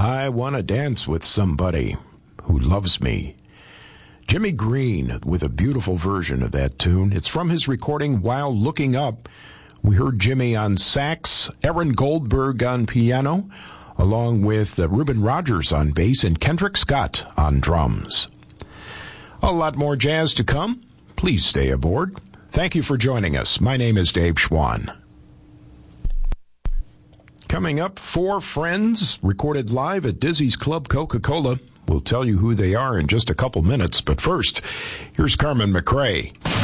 I want to dance with somebody who loves me. Jimmy Green with a beautiful version of that tune. It's from his recording While Looking Up. We heard Jimmy on sax, Aaron Goldberg on piano, along with Reuben Rogers on bass and Kendrick Scott on drums. A lot more jazz to come. Please stay aboard. Thank you for joining us. My name is Dave Schwann. Coming up, four friends recorded live at Dizzy's Club Coca-Cola. We'll tell you who they are in just a couple minutes, but first, here's Carmen McRae.